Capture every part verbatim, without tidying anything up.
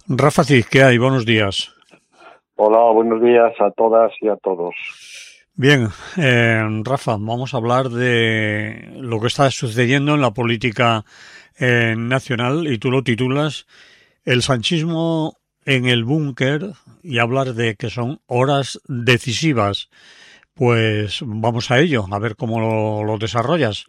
Rafa Cid, ¿qué hay? Buenos días. Hola, buenos días a todas y a todos. Bien, eh, Rafa, vamos a hablar de lo que está sucediendo en la política eh, nacional y tú lo titulas El sanchismo en el búnker y hablar de que son horas decisivas. Pues vamos a ello, a ver cómo lo, lo desarrollas.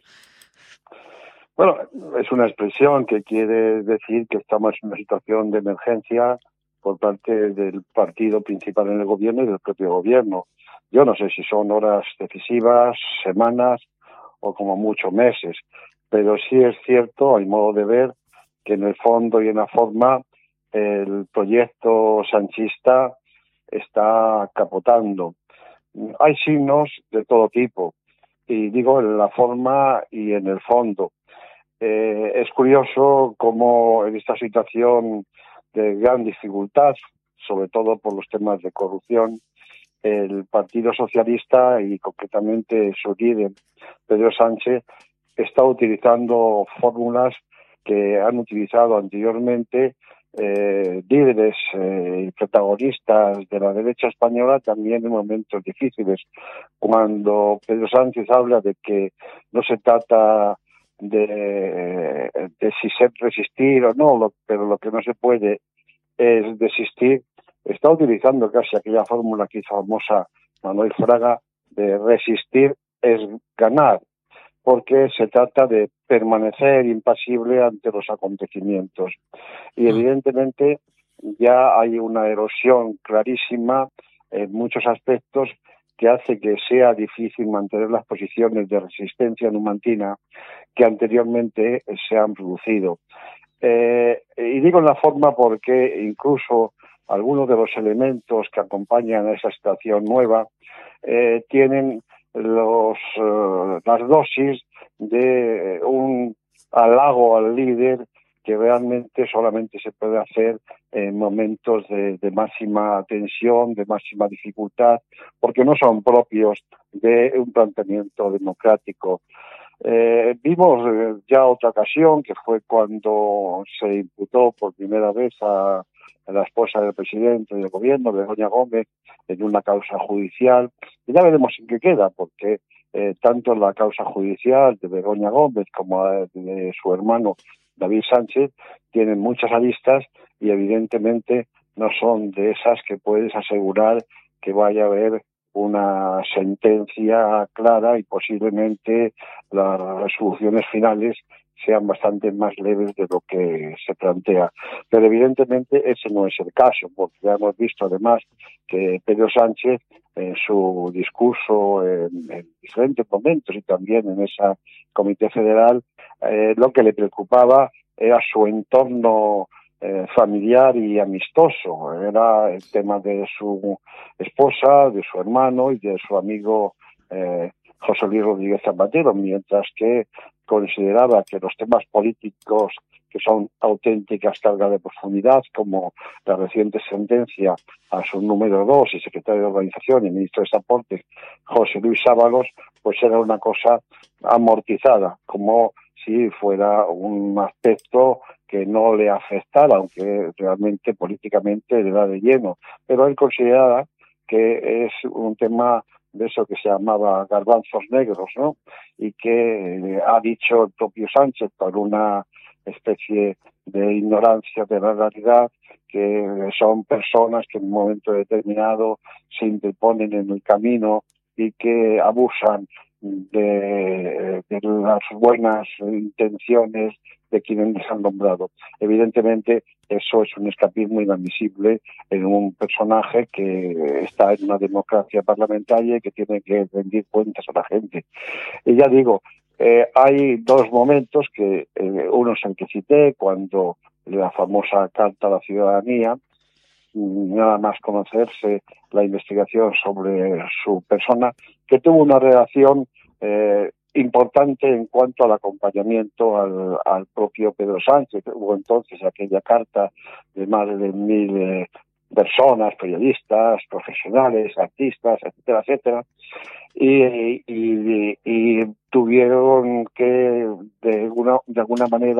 Bueno, es una expresión que quiere decir que estamos en una situación de emergencia por parte del partido principal en el gobierno y del propio gobierno. Yo no sé si son horas decisivas, semanas o como mucho meses, pero sí es cierto, hay modo de ver, que en el fondo y en la forma el proyecto sanchista está capotando. Hay signos de todo tipo, y digo en la forma y en el fondo. Eh, es curioso cómo en esta situación de gran dificultad, sobre todo por los temas de corrupción, el Partido Socialista y concretamente su líder, Pedro Sánchez, está utilizando fórmulas que han utilizado anteriormente eh, líderes y eh, protagonistas de la derecha española también en momentos difíciles. Cuando Pedro Sánchez habla de que no se trata de, de si se resistir o no, lo, pero lo que no se puede es desistir, está utilizando casi aquella fórmula que hizo famosa Manuel Fraga de resistir es ganar, porque se trata de permanecer impasible ante los acontecimientos. Y evidentemente ya hay una erosión clarísima en muchos aspectos que hace que sea difícil mantener las posiciones de resistencia numantina que anteriormente se han producido. Eh, y digo en la forma porque incluso algunos de los elementos que acompañan a esa situación nueva eh, tienen los, uh, las dosis de un halago al líder que realmente solamente se puede hacer en momentos de, de máxima tensión, de máxima dificultad, porque no son propios de un planteamiento democrático. Eh, vimos eh, ya otra ocasión, que fue cuando se imputó por primera vez a, a la esposa del presidente del gobierno, Begoña Gómez, en una causa judicial. Y ya veremos en qué queda, porque eh, tanto la causa judicial de Begoña Gómez como la de su hermano David Sánchez tienen muchas aristas y evidentemente no son de esas que puedes asegurar que vaya a haber una sentencia clara y posiblemente las resoluciones finales sean bastante más leves de lo que se plantea. Pero evidentemente ese no es el caso, porque ya hemos visto además que Pedro Sánchez en su discurso en, en diferentes momentos y también en esa Comité Federal, eh, lo que le preocupaba era su entorno eh, familiar y amistoso. Era el tema de su esposa, de su hermano y de su amigo eh, José Luis Rodríguez Zapatero, mientras que consideraba que los temas políticos que son auténticas cargas de profundidad, como la reciente sentencia a su número dos y secretario de Organización y ministro de Transportes, José Luis Ábalos, pues era una cosa amortizada, como si fuera un aspecto que no le afectara, aunque realmente políticamente le da de lleno. Pero él consideraba que es un tema de eso que se llamaba garbanzos negros, ¿no? Y que eh, ha dicho el propio Sánchez por una especie de ignorancia de la realidad, que son personas que en un momento determinado se interponen en el camino y que abusan de, de las buenas intenciones de quienes les han nombrado. Evidentemente, eso es un escapismo inadmisible en un personaje que está en una democracia parlamentaria y que tiene que rendir cuentas a la gente. Y ya digo, eh, hay dos momentos, que eh, uno es el que cité, cuando la famosa carta a la ciudadanía, nada más conocerse la investigación sobre su persona, que tuvo una relación eh, importante en cuanto al acompañamiento al, al propio Pedro Sánchez. Hubo entonces aquella carta de más de mil eh, personas, periodistas, profesionales, artistas, etcétera, etcétera, y, y, y tuvieron que de alguna, de alguna manera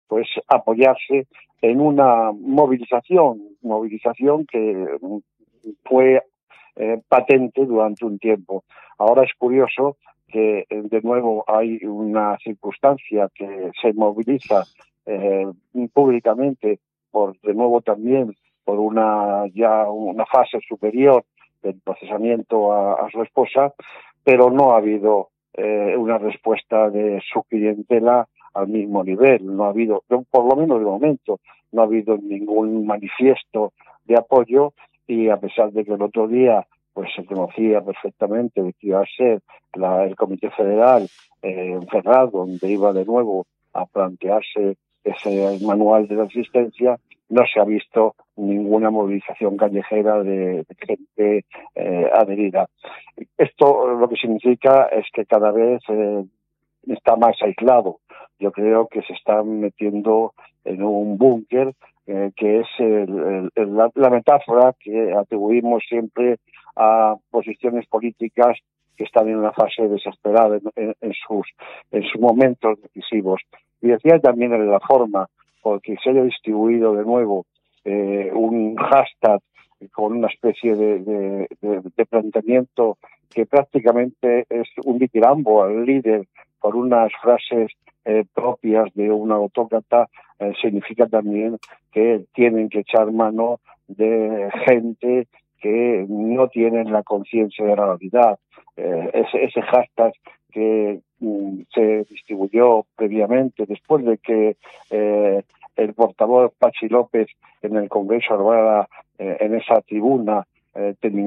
pues apoyarse en una movilización, movilización que fue eh, patente durante un tiempo. Ahora es curioso que de nuevo hay una circunstancia que se moviliza eh, públicamente por de nuevo también por una ya una fase superior del procesamiento a, a su esposa, pero no ha habido eh, una respuesta de su clientela al mismo nivel. No ha habido, por lo menos de momento, no ha habido ningún manifiesto de apoyo, y a pesar de que el otro día pues se conocía perfectamente de que iba a ser la, el Comité Federal eh, en Ferraz, donde iba de nuevo a plantearse ese manual de la asistencia, no se ha visto ninguna movilización callejera de, de gente eh, adherida. Esto lo que significa es que cada vez eh, está más aislado. Yo creo que se están metiendo en un búnker, eh, que es el, el, el, la, la metáfora que atribuimos siempre a posiciones políticas que están en una fase desesperada en, en, en sus en sus momentos decisivos. Y decía también en la forma, porque se haya distribuido de nuevo eh, un hashtag con una especie de, de, de, de planteamiento que prácticamente es un ditirambo al líder por unas frases eh, propias de un autócrata, eh, significa también que tienen que echar mano de gente que no tienen la conciencia de la realidad. Eh, ese, ese hashtag que mm, se distribuyó previamente, después de que eh, el portavoz Pachi López en el Congreso hablara eh, en esa tribuna, eh, terminó